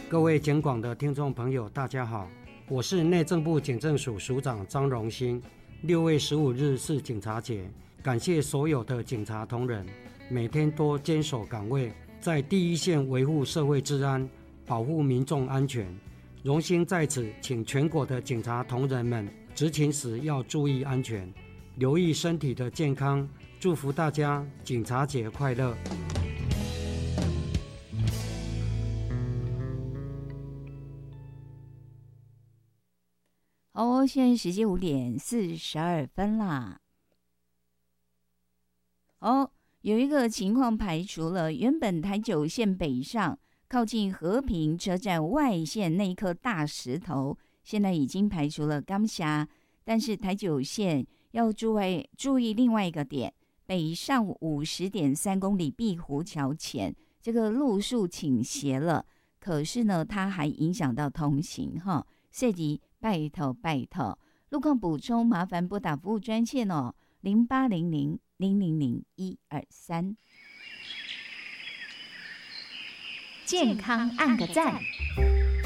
各位警广的听众朋友大家好，我是内政部警政署署长张荣兴。6月15日是警察节，感谢所有的警察同仁每天都坚守岗位，在第一线维护社会治安，保护民众安全。荣兴在此请全国的警察同仁们执勤时要注意安全，留意身体的健康，祝福大家警察节快乐。 好，现在时间5点42分啦。有一个情况排除了，原本台九线北上靠近和平车站外线那一颗大石头，现在已经排除了刚辖，但是台九线要注意另外一个点，北上50.3公里碧湖桥前这个路树倾斜了，可是呢，它还影响到通行哈，涉及拜托，路况补充麻烦拨打服务专线哦，0800-000-123。 健康按个赞。